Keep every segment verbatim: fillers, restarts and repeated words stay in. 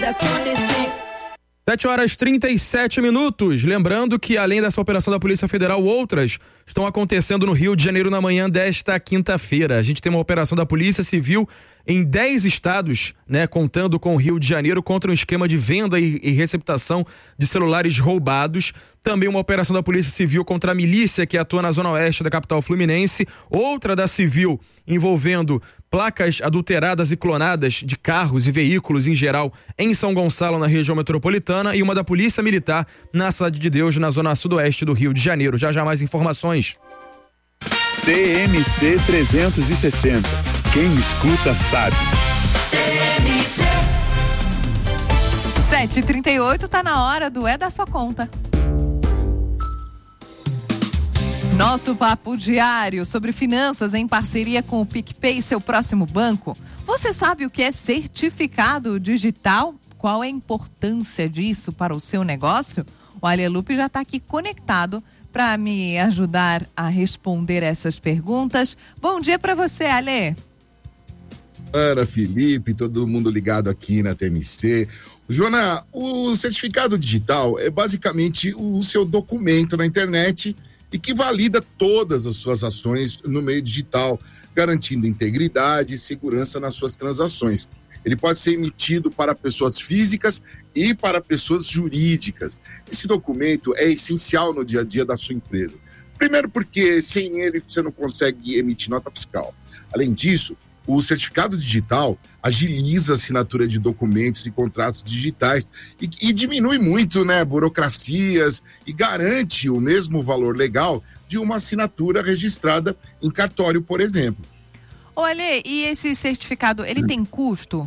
sete horas e trinta e sete minutos. Lembrando que, além dessa operação da Polícia Federal, outras estão acontecendo no Rio de Janeiro na manhã desta quinta-feira. A gente tem uma operação da Polícia Civil em dez estados, né, contando com o Rio de Janeiro, contra um esquema de venda e, e receptação de celulares roubados. Também uma operação da Polícia Civil contra a milícia que atua na zona oeste da capital fluminense. Outra da Civil envolvendo placas adulteradas e clonadas de carros e veículos em geral em São Gonçalo, na região metropolitana. E uma da Polícia Militar na Cidade de Deus, na zona sudoeste do Rio de Janeiro. Já já mais informações. T M C trezentos e sessenta. Quem escuta sabe. sete e trinta e oito, tá na hora do É da Sua Conta. Nosso papo diário sobre finanças em parceria com o PicPay, seu próximo banco. Você sabe o que é certificado digital? Qual é a importância disso para o seu negócio? O Ale Lupe já está aqui conectado para me ajudar a responder essas perguntas. Bom dia para você, Ale. Ana, Felipe, todo mundo ligado aqui na T M C. Joana, o certificado digital é basicamente o seu documento na internet e que valida todas as suas ações no meio digital, garantindo integridade e segurança nas suas transações. Ele pode ser emitido para pessoas físicas e para pessoas jurídicas. Esse documento é essencial no dia a dia da sua empresa. Primeiro porque sem ele você não consegue emitir nota fiscal. Além disso, o certificado digital agiliza a assinatura de documentos e contratos digitais e, e diminui muito, né, burocracias e garante o mesmo valor legal de uma assinatura registrada em cartório, por exemplo. Olha, e esse certificado, ele tem custo?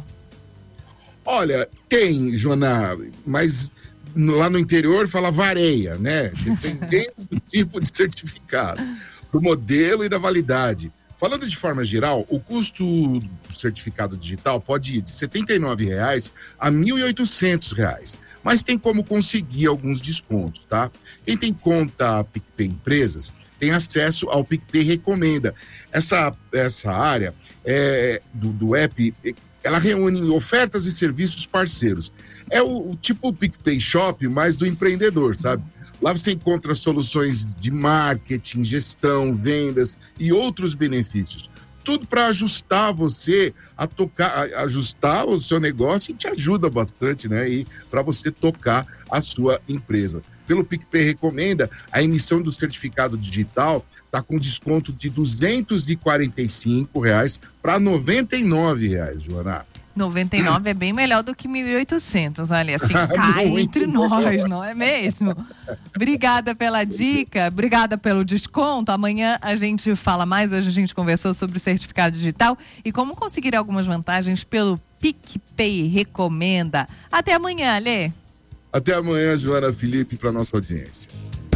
Olha, tem, Joana, mas lá no interior fala vareia, né? Dependendo do tipo de certificado, do modelo e da validade. Falando de forma geral, o custo do certificado digital pode ir de setenta e nove reais a mil e oitocentos reais, mas tem como conseguir alguns descontos, tá? Quem tem conta PicPay Empresas tem acesso ao PicPay Recomenda. Essa, essa área é, do, do app, ela reúne ofertas e serviços parceiros. É o, o tipo PicPay Shop, mas do empreendedor, sabe? Lá você encontra soluções de marketing, gestão, vendas e outros benefícios. Tudo para ajustar você a tocar, a ajustar o seu negócio e te ajuda bastante, né? E para você tocar a sua empresa. Pelo PicPay Recomenda, a emissão do certificado digital está com desconto de duzentos e quarenta e cinco reais para noventa e nove reais, Joana. noventa e nove é bem melhor do que mil e oitocentos, olha, assim, cai entre nós, não é mesmo? Obrigada pela dica, obrigada pelo desconto. Amanhã a gente fala mais, hoje a gente conversou sobre o certificado digital e como conseguir algumas vantagens pelo PicPay Recomenda. Até amanhã, Alê. Até amanhã, Joana, Felipe, para nossa audiência.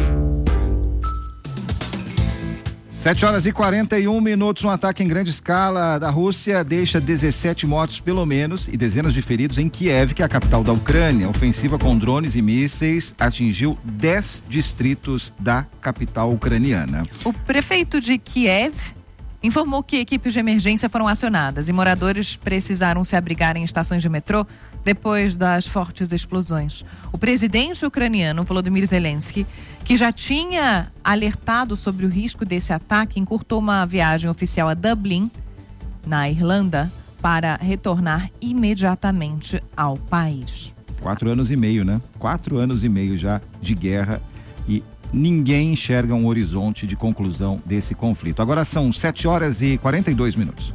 sete horas e quarenta e um minutos, um ataque em grande escala da Rússia deixa dezessete mortos pelo menos e dezenas de feridos em Kiev, que é a capital da Ucrânia. A ofensiva com drones e mísseis atingiu dez distritos da capital ucraniana. O prefeito de Kiev informou que equipes de emergência foram acionadas e moradores precisaram se abrigar em estações de metrô depois das fortes explosões. O presidente ucraniano, Volodymyr Zelensky, que já tinha alertado sobre o risco desse ataque, encurtou uma viagem oficial a Dublin, na Irlanda, para retornar imediatamente ao país. Quatro anos e meio, né? Quatro anos e meio já de guerra e ninguém enxerga um horizonte de conclusão desse conflito. Agora são sete horas e quarenta e dois minutos.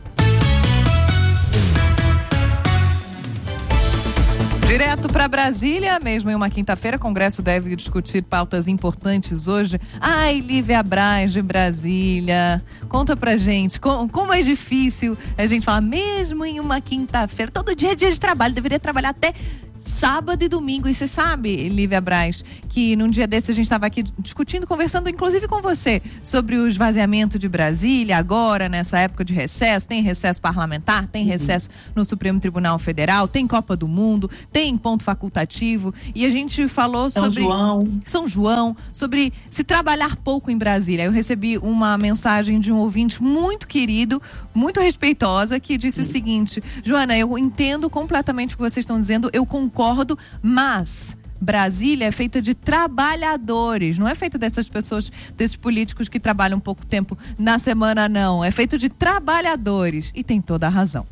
Direto para Brasília, mesmo em uma quinta-feira, o Congresso deve discutir pautas importantes hoje. Ai, Lívia Braz de Brasília, conta pra gente, como, como é difícil a gente falar, mesmo em uma quinta-feira, todo dia é dia de trabalho, deveria trabalhar até sábado e domingo. E você sabe, Lívia Braz, que num dia desse a gente estava aqui discutindo, conversando inclusive com você, sobre o esvaziamento de Brasília agora, nessa época de recesso. Tem recesso parlamentar, tem recesso no Supremo Tribunal Federal, tem Copa do Mundo, tem ponto facultativo. E a gente falou São sobre... João. São João, sobre se trabalhar pouco em Brasília. Eu recebi uma mensagem de um ouvinte muito querido, muito respeitosa, que disse o seguinte: Joana, eu entendo completamente o que vocês estão dizendo, eu concordo, mas Brasília é feita de trabalhadores, não é feita dessas pessoas, desses políticos que trabalham pouco tempo na semana, não. É feito de trabalhadores. E tem toda a razão.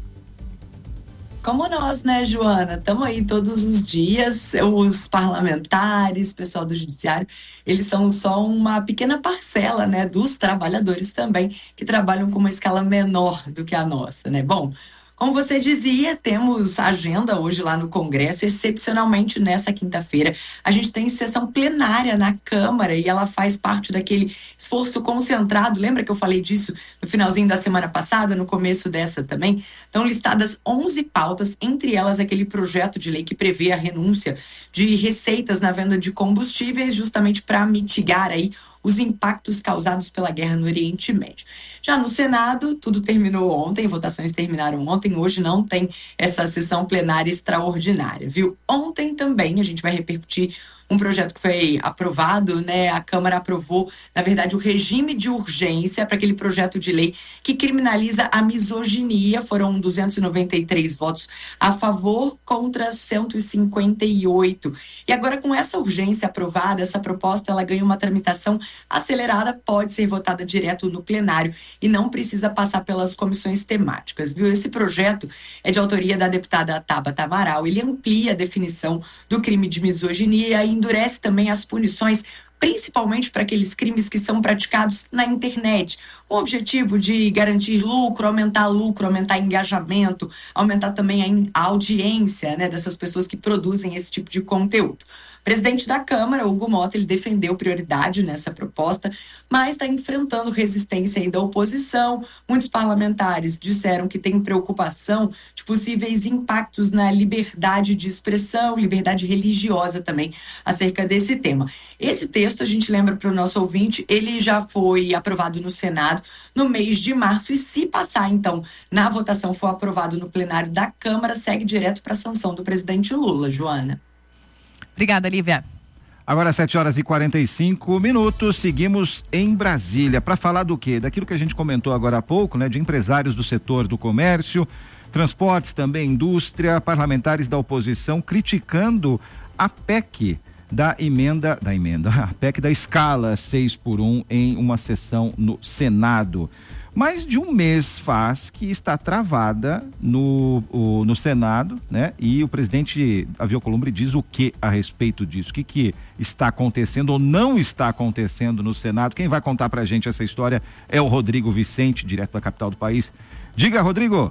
Como nós, né, Joana? Estamos aí todos os dias, os parlamentares, pessoal do judiciário, eles são só uma pequena parcela, né, dos trabalhadores também, que trabalham com uma escala menor do que a nossa, né? Bom, como você dizia, temos agenda hoje lá no Congresso, excepcionalmente nessa quinta-feira. A gente tem sessão plenária na Câmara e ela faz parte daquele esforço concentrado. Lembra que eu falei disso no finalzinho da semana passada, no começo dessa também? Estão listadas onze pautas, entre elas aquele projeto de lei que prevê a renúncia de receitas na venda de combustíveis, justamente para mitigar aí os impactos causados pela guerra no Oriente Médio. Já no Senado, tudo terminou ontem, votações terminaram ontem, hoje não tem essa sessão plenária extraordinária, viu? Ontem também a gente vai repercutir um projeto que foi aprovado, né? A Câmara aprovou, na verdade, o regime de urgência para aquele projeto de lei que criminaliza a misoginia. Foram duzentos e noventa e três votos a favor contra cento e cinquenta e oito. E agora, com essa urgência aprovada, essa proposta ela ganha uma tramitação acelerada, pode ser votada direto no plenário e não precisa passar pelas comissões temáticas, viu? Esse projeto é de autoria da deputada Tabata Amaral. Ele amplia a definição do crime de misoginia e endurece também as punições, principalmente para aqueles crimes que são praticados na internet, com o objetivo de garantir lucro, aumentar lucro, aumentar engajamento, aumentar também a audiência, né, dessas pessoas que produzem esse tipo de conteúdo. O presidente da Câmara, Hugo Mota, ele defendeu prioridade nessa proposta, mas está enfrentando resistência aí da oposição. Muitos parlamentares disseram que tem preocupação de possíveis impactos na liberdade de expressão, liberdade religiosa também, acerca desse tema. Esse texto, a gente lembra para o nosso ouvinte, ele já foi aprovado no Senado no mês de março e se passar, então, na votação for aprovado no plenário da Câmara, segue direto para a sanção do presidente Lula, Joana. Obrigada, Lívia. Agora sete horas e quarenta e cinco minutos, seguimos em Brasília para falar do quê? Daquilo que a gente comentou agora há pouco, né? De empresários do setor do comércio, transportes também, indústria, parlamentares da oposição criticando a P E C da emenda, da emenda, a P E C da escala seis por um em uma sessão no Senado. Mais de um mês faz que está travada no, o, no Senado, né? E o presidente Davi Alcolumbre diz o que a respeito disso? O que, que está acontecendo ou não está acontecendo no Senado? Quem vai contar pra gente essa história é o Rodrigo Vicente, direto da capital do país. Diga, Rodrigo!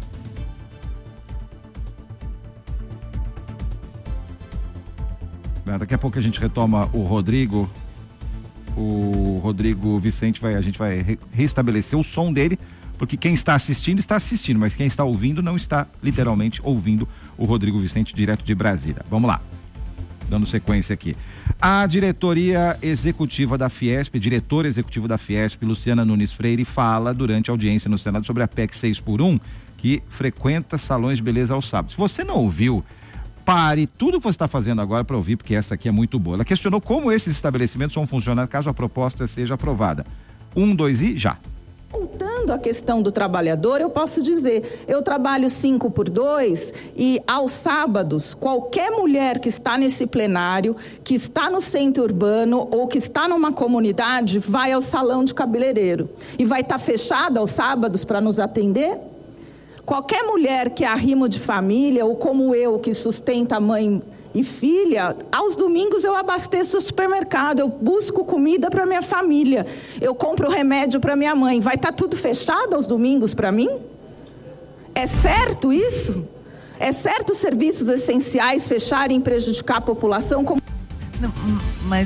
Daqui a pouco a gente retoma o Rodrigo. O Rodrigo Vicente vai, a gente vai re- restabelecer o som dele, porque quem está assistindo está assistindo, mas quem está ouvindo não está literalmente ouvindo o Rodrigo Vicente direto de Brasília. Vamos lá, dando sequência aqui. A diretoria executiva da Fiesp, diretor executivo da Fiesp, Luciana Nunes Freire, fala durante a audiência no Senado sobre a P E C seis por um, que frequenta salões de beleza aos sábados. Se você não ouviu, pare tudo que você está fazendo agora para ouvir, porque essa aqui é muito boa. Ela questionou como esses estabelecimentos vão funcionar caso a proposta seja aprovada. Um, dois e já. Voltando à questão do trabalhador, eu posso dizer, eu trabalho cinco por dois e aos sábados, qualquer mulher que está nesse plenário, que está no centro urbano ou que está numa comunidade, vai ao salão de cabeleireiro e vai estar fechada aos sábados para nos atender? Qualquer mulher que é arrimo de família, ou como eu, que sustenta mãe e filha, aos domingos eu abasteço o supermercado, eu busco comida para minha família, eu compro remédio para minha mãe. Vai estar tudo fechado aos domingos para mim? É certo isso? É certo os serviços essenciais fecharem e prejudicar a população? Como... Não, mas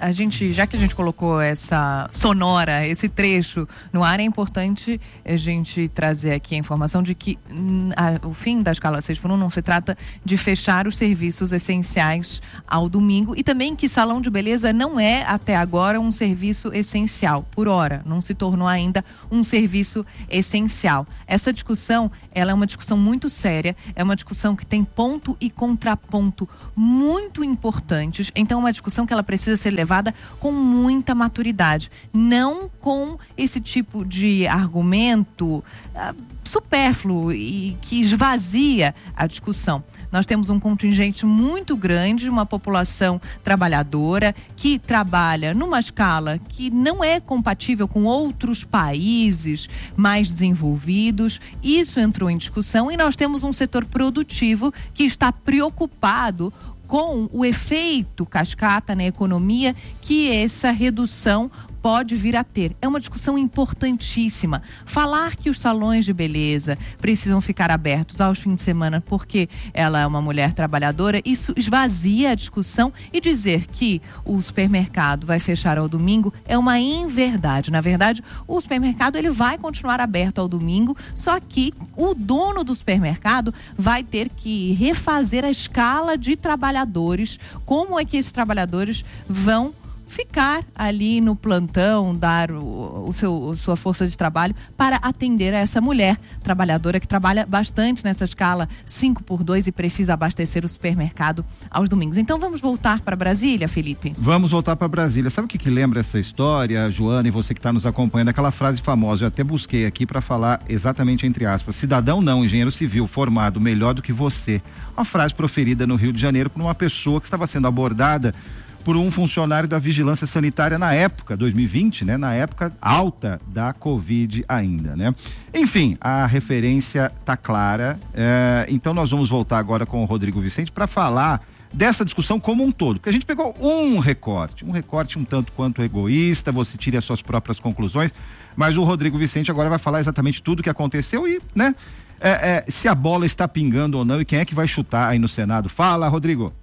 a gente, já que a gente colocou essa sonora, esse trecho no ar, é importante a gente trazer aqui a informação de que a, o fim da escala seis por um não se trata de fechar os serviços essenciais ao domingo e também que salão de beleza não é até agora um serviço essencial, por hora, não se tornou ainda um serviço essencial. Essa discussão, ela é uma discussão muito séria, é uma discussão que tem ponto e contraponto muito importantes, então é uma discussão que ela precisa ser levada com muita maturidade, não com esse tipo de argumento uh, supérfluo e que esvazia a discussão. Nós temos um contingente muito grande, uma população trabalhadora que trabalha numa escala que não é compatível com outros países mais desenvolvidos. Isso entrou em discussão e nós temos um setor produtivo que está preocupado com o efeito cascata na economia que essa redução pode vir a ter. É uma discussão importantíssima. Falar que os salões de beleza precisam ficar abertos aos fins de semana porque ela é uma mulher trabalhadora, isso esvazia a discussão, e dizer que o supermercado vai fechar ao domingo é uma inverdade. Na verdade, o supermercado ele vai continuar aberto ao domingo, só que o dono do supermercado vai ter que refazer a escala de trabalhadores, como é que esses trabalhadores vão ficar ali no plantão, dar o, o seu, sua força de trabalho para atender a essa mulher trabalhadora que trabalha bastante nessa escala cinco por dois e precisa abastecer o supermercado aos domingos. Então vamos voltar para Brasília, Felipe? Vamos voltar para Brasília. Sabe o que, que lembra essa história, Joana, e você que está nos acompanhando? Aquela frase famosa, eu até busquei aqui para falar exatamente entre aspas: cidadão não, engenheiro civil formado melhor do que você. Uma frase proferida no Rio de Janeiro por uma pessoa que estava sendo abordada por um funcionário da vigilância sanitária na época, dois mil e vinte, né? Na época alta da Covid ainda, né? Enfim, a referência tá clara, é, então nós vamos voltar agora com o Rodrigo Vicente para falar dessa discussão como um todo, porque a gente pegou um recorte, um recorte um tanto quanto egoísta, você tire as suas próprias conclusões, mas o Rodrigo Vicente agora vai falar exatamente tudo o que aconteceu e, né? É, é, se a bola está pingando ou não e quem é que vai chutar aí no Senado. Fala, Rodrigo.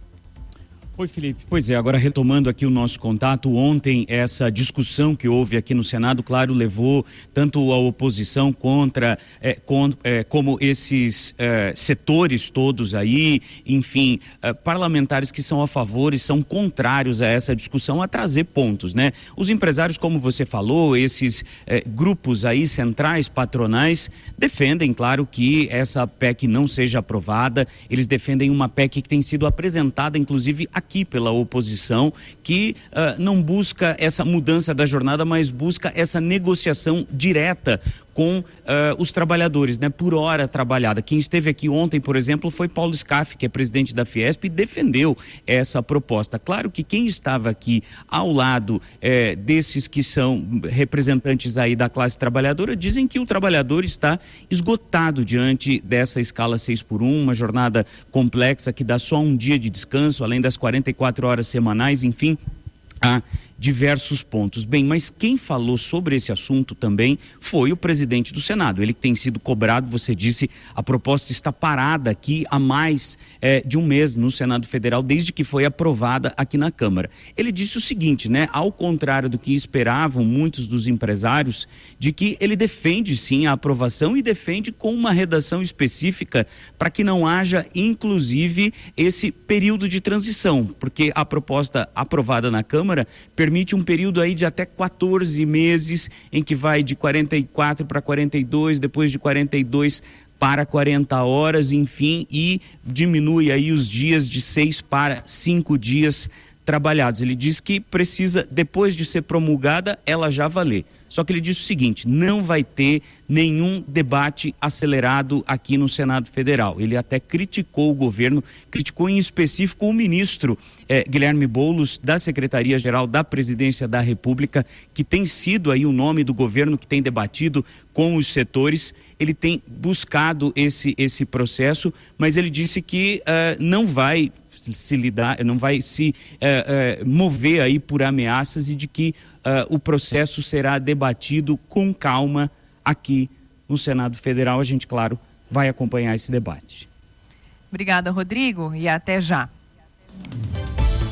Oi, Felipe. Pois é, agora retomando aqui o nosso contato, ontem essa discussão que houve aqui no Senado, claro, levou tanto a oposição contra, é, com, é, como esses é, setores todos aí, enfim, é, parlamentares que são a favor e são contrários a essa discussão, a trazer pontos, né? Os empresários, como você falou, esses é, grupos aí centrais, patronais, defendem, claro, que essa P E C não seja aprovada, eles defendem uma P E C que tem sido apresentada, inclusive, aqui aqui pela oposição, que uh, não busca essa mudança da jornada, mas busca essa negociação direta com uh, os trabalhadores, né, por hora trabalhada. Quem esteve aqui ontem, por exemplo, foi Paulo Scaff, que é presidente da Fiesp, e defendeu essa proposta. Claro que quem estava aqui ao lado eh, desses que são representantes aí da classe trabalhadora, dizem que o trabalhador está esgotado diante dessa escala seis por um, uma jornada complexa que dá só um dia de descanso, além das quarenta e quatro horas semanais, enfim, há diversos pontos. Bem, mas quem falou sobre esse assunto também foi o presidente do Senado. Ele que tem sido cobrado, você disse, a proposta está parada aqui há mais é, de um mês no Senado Federal, desde que foi aprovada aqui na Câmara. Ele disse o seguinte, né, ao contrário do que esperavam muitos dos empresários, de que ele defende sim a aprovação e defende com uma redação específica para que não haja, inclusive, esse período de transição, porque a proposta aprovada na Câmara permite um período aí de até quatorze meses, em que vai de quarenta e quatro para quarenta e dois, depois de quarenta e dois para quarenta horas, enfim, e diminui aí os dias de seis para cinco dias trabalhados. Ele diz que precisa, depois de ser promulgada, ela já valer. Só que ele disse o seguinte, não vai ter nenhum debate acelerado aqui no Senado Federal. Ele até criticou o governo, criticou em específico o ministro eh, Guilherme Boulos, da Secretaria-Geral da Presidência da República, que tem sido aí o nome do governo que tem debatido com os setores. Ele tem buscado esse, esse processo, mas ele disse que uh, não vai se lidar, não vai se uh, uh, mover aí por ameaças e de que uh, o processo será debatido com calma aqui no Senado Federal. A gente, claro, vai acompanhar esse debate. Obrigada, Rodrigo, e até já.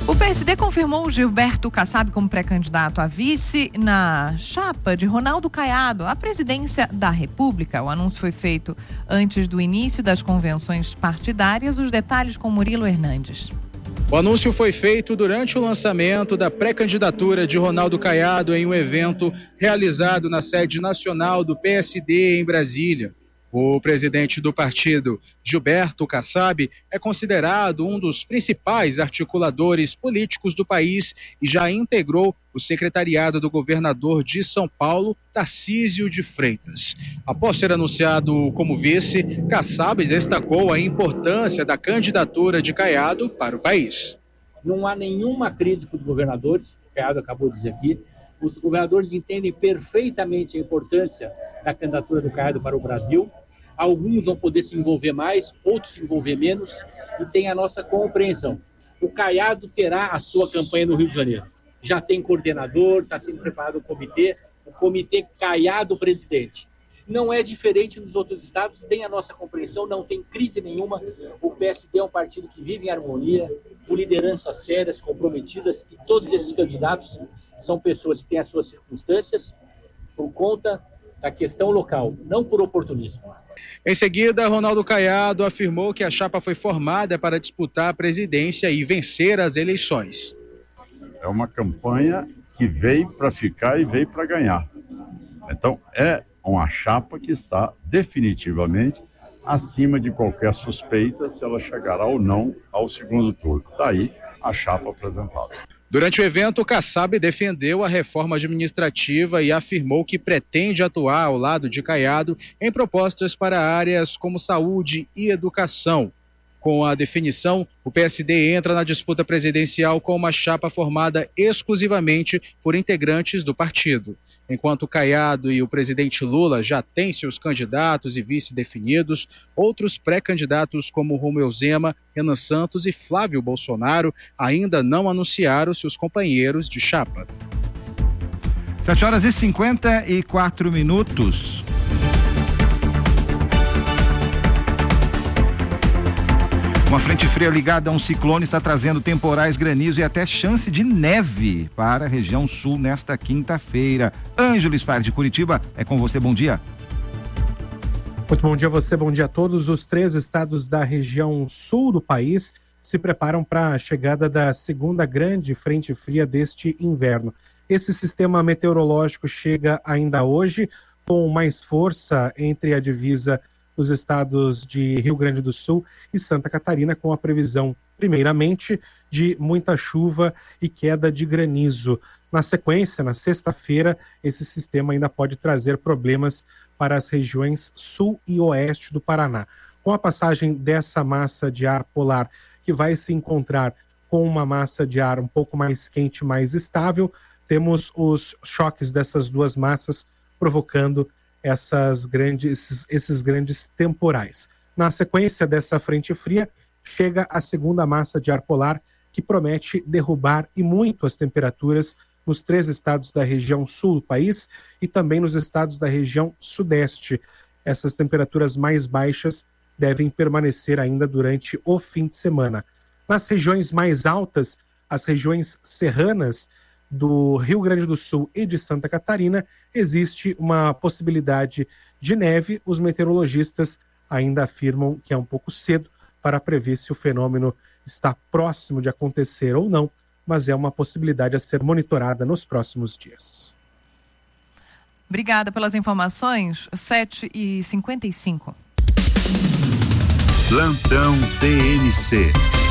O P S D confirmou o Gilberto Kassab como pré-candidato a vice na chapa de Ronaldo Caiado à presidência da República. O anúncio foi feito antes do início das convenções partidárias. Os detalhes com Murilo Hernandes. O anúncio foi feito durante o lançamento da pré-candidatura de Ronaldo Caiado em um evento realizado na sede nacional do P S D em Brasília. O presidente do partido, Gilberto Kassab, é considerado um dos principais articuladores políticos do país e já integrou o secretariado do governador de São Paulo, Tarcísio de Freitas. Após ser anunciado como vice, Kassab destacou a importância da candidatura de Caiado para o país. Não há nenhuma crise com os governadores, o Caiado acabou de dizer aqui. Os governadores entendem perfeitamente a importância da candidatura do Caiado para o Brasil. Alguns vão poder se envolver mais, outros se envolver menos, e tem a nossa compreensão. O Caiado terá a sua campanha no Rio de Janeiro. Já tem coordenador, está sendo preparado o comitê, o comitê Caiado presidente. Não é diferente nos outros estados, tem a nossa compreensão, não tem crise nenhuma. O P S D é um partido que vive em harmonia, com lideranças sérias, comprometidas, e todos esses candidatos são pessoas que têm as suas circunstâncias por conta da questão local, não por oportunismo. Em seguida, Ronaldo Caiado afirmou que a chapa foi formada para disputar a presidência e vencer as eleições. É uma campanha que veio para ficar e veio para ganhar. Então, é uma chapa que está definitivamente acima de qualquer suspeita se ela chegará ou não ao segundo turno. Daí a chapa apresentada. Durante o evento, Kassab defendeu a reforma administrativa e afirmou que pretende atuar ao lado de Caiado em propostas para áreas como saúde e educação. Com a definição, o P S D entra na disputa presidencial com uma chapa formada exclusivamente por integrantes do partido. Enquanto Caiado e o presidente Lula já têm seus candidatos e vice definidos, outros pré-candidatos como Romeu Zema, Renan Santos e Flávio Bolsonaro ainda não anunciaram seus companheiros de chapa. sete horas e cinquenta e quatro minutos. Uma frente fria ligada a um ciclone está trazendo temporais, granizo e até chance de neve para a região sul nesta quinta-feira. Ângelo Spar de Curitiba, é com você, bom dia. Muito bom dia a você, bom dia a todos. Os três estados da região sul do país se preparam para a chegada da segunda grande frente fria deste inverno. Esse sistema meteorológico chega ainda hoje com mais força entre a divisa dos estados de Rio Grande do Sul e Santa Catarina, com a previsão, primeiramente, de muita chuva e queda de granizo. Na sequência, na sexta-feira, esse sistema ainda pode trazer problemas para as regiões sul e oeste do Paraná. Com a passagem dessa massa de ar polar, que vai se encontrar com uma massa de ar um pouco mais quente, mais estável, temos os choques dessas duas massas provocando essas grandes, esses grandes temporais. Na sequência dessa frente fria, chega a segunda massa de ar polar, que promete derrubar e muito as temperaturas nos três estados da região sul do país e também nos estados da região sudeste. Essas temperaturas mais baixas devem permanecer ainda durante o fim de semana. Nas regiões mais altas, as regiões serranas do Rio Grande do Sul e de Santa Catarina, existe uma possibilidade de neve. Os meteorologistas ainda afirmam que é um pouco cedo para prever se o fenômeno está próximo de acontecer ou não, mas é uma possibilidade a ser monitorada nos próximos dias. Obrigada pelas informações. sete e cinquenta e cinco. Plantão T N C.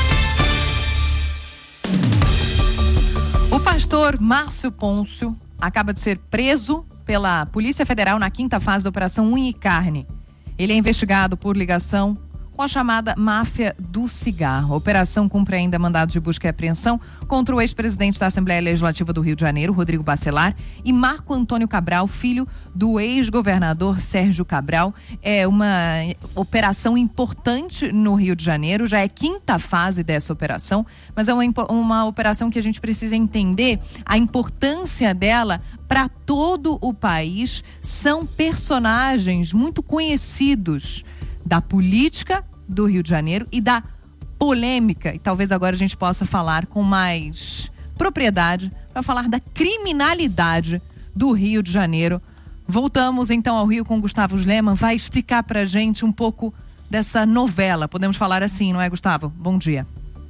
O pastor Márcio Pôncio acaba de ser preso pela Polícia Federal na quinta fase da Operação Unha e Carne. Ele é investigado por ligação com a chamada máfia do cigarro. A operação cumpre ainda mandados de busca e apreensão contra o ex-presidente da Assembleia Legislativa do Rio de Janeiro, Rodrigo Bacelar, e Marco Antônio Cabral, filho do ex-governador Sérgio Cabral. É uma operação importante no Rio de Janeiro, já é quinta fase dessa operação, mas é uma, uma operação que a gente precisa entender a importância dela para todo o país. São personagens muito conhecidos da política do Rio de Janeiro e da polêmica, e talvez agora a gente possa falar com mais propriedade para falar da criminalidade do Rio de Janeiro. Voltamos então ao Rio com Gustavo Sleman, vai explicar pra gente um pouco dessa novela, podemos falar assim, não é, Gustavo? Bom dia.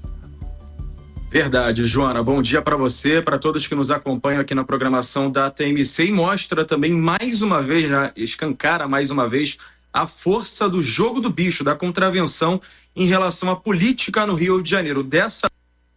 Verdade, Joana. Bom dia para você, para todos que nos acompanham aqui na programação da T M C, e mostra também mais uma vez, já escancara mais uma vez a força do jogo do bicho, da contravenção em relação à política no Rio de Janeiro. Dessa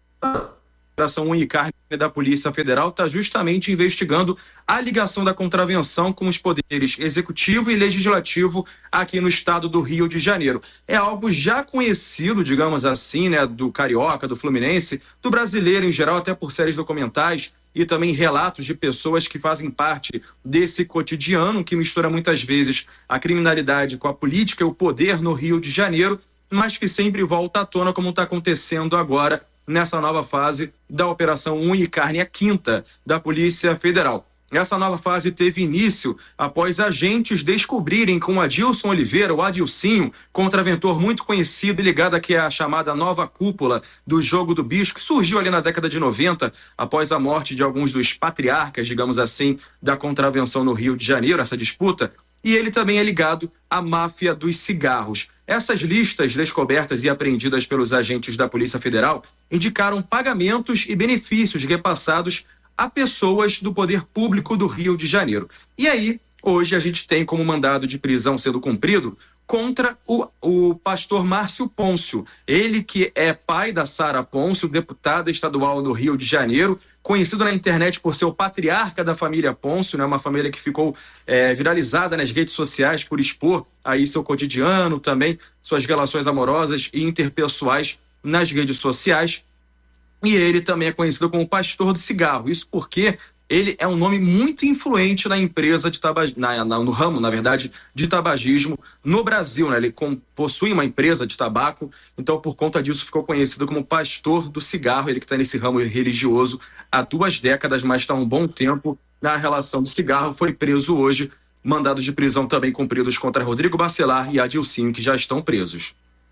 Operação Unha e Carne da Polícia Federal está justamente investigando a ligação da contravenção com os poderes executivo e legislativo aqui no estado do Rio de Janeiro. É algo já conhecido, digamos assim, né, do carioca, do fluminense, do brasileiro em geral, até por séries documentais e também relatos de pessoas que fazem parte desse cotidiano que mistura muitas vezes a criminalidade com a política e o poder no Rio de Janeiro, mas que sempre volta à tona, como está acontecendo agora nessa nova fase da Operação Unha e Carne, a quinta da Polícia Federal. Essa nova fase teve início após agentes descobrirem com Adilson Oliveira, o Adilcinho, contraventor muito conhecido e ligado aqui à chamada nova cúpula do jogo do bicho, que surgiu ali na década de noventa, após a morte de alguns dos patriarcas, digamos assim, da contravenção no Rio de Janeiro, essa disputa. E ele também é ligado à máfia dos cigarros. Essas listas descobertas e apreendidas pelos agentes da Polícia Federal indicaram pagamentos e benefícios repassados a pessoas do poder público do Rio de Janeiro. E aí, hoje a gente tem como mandado de prisão sendo cumprido contra o, o pastor Márcio Pôncio. Ele que é pai da Sara Pôncio, deputada estadual do Rio de Janeiro, conhecido na internet por ser o patriarca da família Pôncio, né? Uma família que ficou é, viralizada nas redes sociais por expor aí seu cotidiano, também suas relações amorosas e interpessoais nas redes sociais. E ele também é conhecido como pastor do cigarro. Isso porque ele é um nome muito influente na empresa de tabag... na, na, no ramo, na verdade, de tabagismo no Brasil, né? Ele com... possui uma empresa de tabaco, então por conta disso ficou conhecido como pastor do cigarro. Ele que está nesse ramo religioso há duas décadas, mas está há um bom tempo na relação do cigarro. Foi preso hoje, mandados de prisão também cumpridos contra Rodrigo Bacelar e Adilcinho, que já estão presos.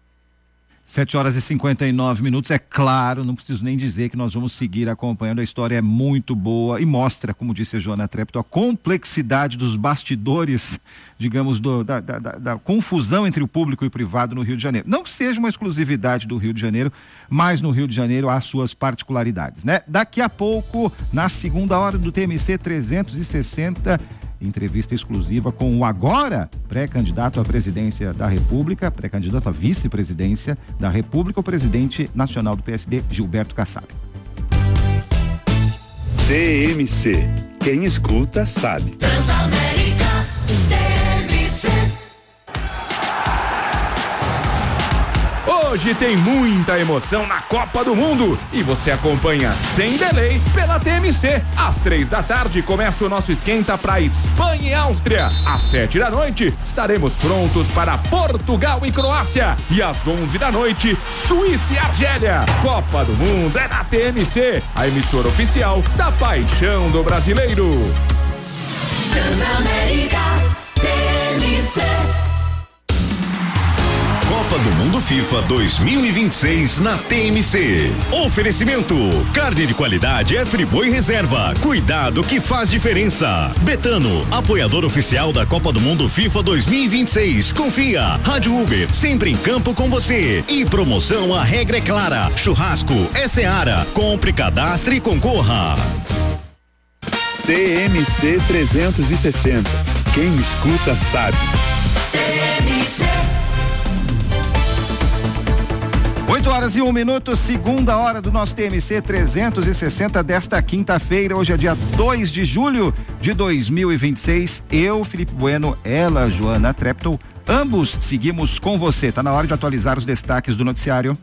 sete horas e cinquenta e nove minutos, é claro, não preciso nem dizer que nós vamos seguir acompanhando, a história é muito boa e mostra, como disse a Joana Treptow, a complexidade dos bastidores, digamos, do, da, da, da confusão entre o público e o privado no Rio de Janeiro. Não que seja uma exclusividade do Rio de Janeiro, mas no Rio de Janeiro há suas particularidades, né? Daqui a pouco, na segunda hora do T M C trezentos e sessenta, entrevista exclusiva com o agora pré-candidato à presidência da República, pré-candidato à vice-presidência da República, o presidente nacional do P S D, Gilberto Kassab. T M C. Quem escuta sabe. Transamérica, T M C. Hoje tem muita emoção na Copa do Mundo e você acompanha sem delay pela T M C. Às três da tarde começa o nosso esquenta para Espanha e Áustria. Às sete da noite estaremos prontos para Portugal e Croácia. E às onze da noite, Suíça e Argélia. Copa do Mundo é na T M C, a emissora oficial da paixão do brasileiro. Transamérica, T M C. Copa do Mundo FIFA dois mil e vinte e seis na T M C. Oferecimento: carne de qualidade é Friboi Reserva. Cuidado que faz diferença. Betano, apoiador oficial da Copa do Mundo FIFA dois mil e vinte e seis. Confia. Rádio Uber, sempre em campo com você. E promoção, a regra é clara. Churrasco é Seara. Compre, cadastre e concorra. T M C trezentos e sessenta. Quem escuta sabe. T M C. oito horas e um minuto, segunda hora do nosso T M C trezentos e sessenta desta quinta-feira. Hoje é dia dois de julho de dois mil e vinte e seis. Eu, Felipe Bueno, ela, Joana Treptow, ambos seguimos com você. Tá na hora de atualizar os destaques do noticiário.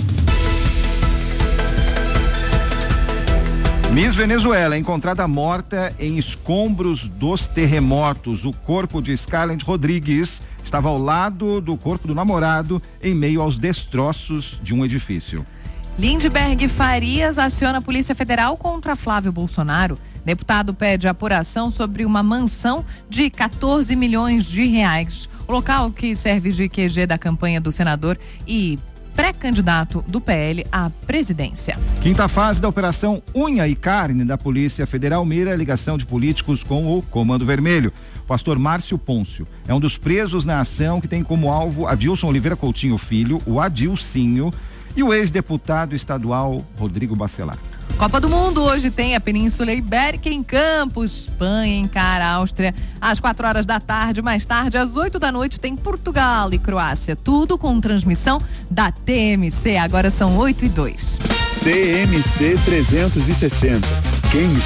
Miss Venezuela, encontrada morta em escombros dos terremotos. O corpo de Scarlett Rodrigues estava ao lado do corpo do namorado em meio aos destroços de um edifício. Lindbergh Farias aciona a Polícia Federal contra Flávio Bolsonaro. Deputado pede apuração sobre uma mansão de quatorze milhões de reais. O local que serve de Q G da campanha do senador e pré-candidato do P L à presidência. Quinta fase da Operação Unha e Carne da Polícia Federal mira a ligação de políticos com o Comando Vermelho. O pastor Márcio Pôncio é um dos presos na ação que tem como alvo Adilson Oliveira Coutinho Filho, o Adilcinho, e o ex-deputado estadual Rodrigo Bacelar. Copa do Mundo hoje tem a Península Ibérica em campo, Espanha encara a Áustria às quatro horas da tarde, mais tarde às oito da noite tem Portugal e Croácia, tudo com transmissão da T M C, agora são oito e dois. T M C trezentos e sessenta. Quem